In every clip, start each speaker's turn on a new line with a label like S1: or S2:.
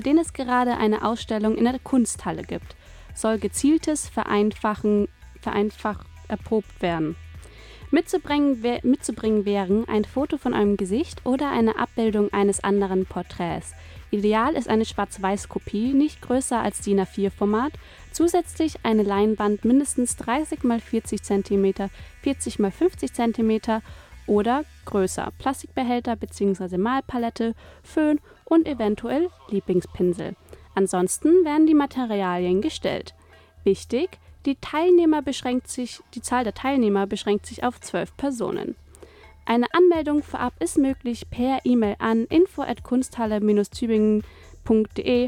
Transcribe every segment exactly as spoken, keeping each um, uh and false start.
S1: den es gerade eine Ausstellung in der Kunsthalle gibt, soll gezieltes Vereinfachen, vereinfacht erprobt werden. Mitzubringen, wär, mitzubringen wären ein Foto von einem Gesicht oder eine Abbildung eines anderen Porträts. Ideal ist eine Schwarz-Weiß-Kopie, nicht größer als D I N A vier Format, zusätzlich eine Leinwand mindestens dreißig mal vierzig Zentimeter, vierzig mal fünfzig Zentimeter oder größer, Plastikbehälter bzw. Malpalette, Föhn und eventuell Lieblingspinsel. Ansonsten werden die Materialien gestellt. Wichtig, die, Teilnehmer beschränkt sich, die Zahl der Teilnehmer beschränkt sich auf zwölf Personen. Eine Anmeldung vorab ist möglich per E-Mail an info at kunsthalle tübingen punkt de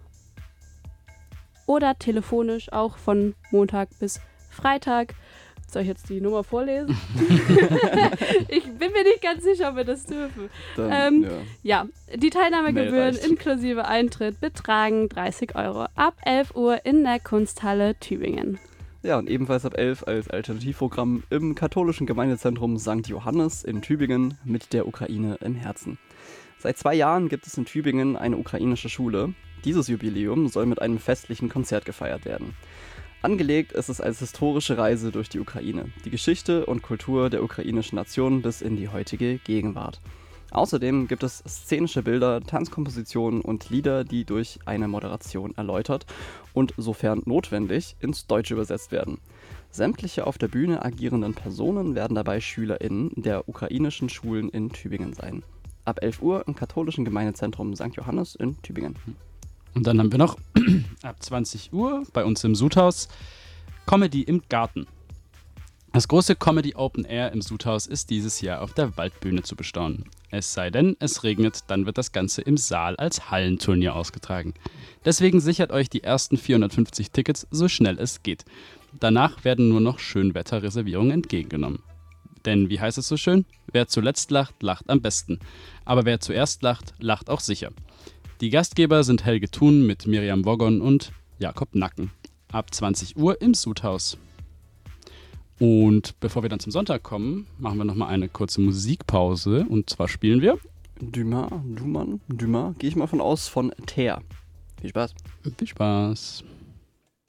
S1: oder telefonisch auch von Montag bis Freitag. Soll ich jetzt die Nummer vorlesen? Ich bin mir nicht ganz sicher, ob wir das dürfen. Dann, ähm, ja. ja, die Teilnahmegebühren inklusive Eintritt betragen dreißig Euro ab elf Uhr in der Kunsthalle Tübingen.
S2: Ja, und ebenfalls ab elf als Alternativprogramm im katholischen Gemeindezentrum Sankt Johannes in Tübingen mit der Ukraine im Herzen. Seit zwei Jahren gibt es in Tübingen eine ukrainische Schule. Dieses Jubiläum soll mit einem festlichen Konzert gefeiert werden. Angelegt ist es als historische Reise durch die Ukraine, die Geschichte und Kultur der ukrainischen Nation bis in die heutige Gegenwart. Außerdem gibt es szenische Bilder, Tanzkompositionen und Lieder, die durch eine Moderation erläutert und, sofern notwendig, ins Deutsche übersetzt werden. Sämtliche auf der Bühne agierenden Personen werden dabei SchülerInnen der ukrainischen Schulen in Tübingen sein. Ab elf Uhr im katholischen Gemeindezentrum Sankt Johannes in Tübingen.
S3: Und dann haben wir noch ab zwanzig Uhr bei uns im Sudhaus Comedy im Garten. Das große Comedy Open Air im Sudhaus ist dieses Jahr auf der Waldbühne zu bestaunen. Es sei denn, es regnet, dann wird das Ganze im Saal als Hallenturnier ausgetragen. Deswegen sichert euch die ersten vierhundertfünfzig Tickets so schnell es geht. Danach werden nur noch Schönwetterreservierungen entgegengenommen. Denn wie heißt es so schön? Wer zuletzt lacht, lacht am besten. Aber wer zuerst lacht, lacht auch sicher. Die Gastgeber sind Helge Thun mit Miriam Woggon und Jakob Nacken. Ab zwanzig Uhr im Sudhaus. Und bevor wir dann zum Sonntag kommen, machen wir nochmal eine kurze Musikpause. Und zwar spielen wir
S2: Dumas, Duman, Dumas, gehe ich mal von aus, von Ter. Viel Spaß.
S3: Viel Spaß.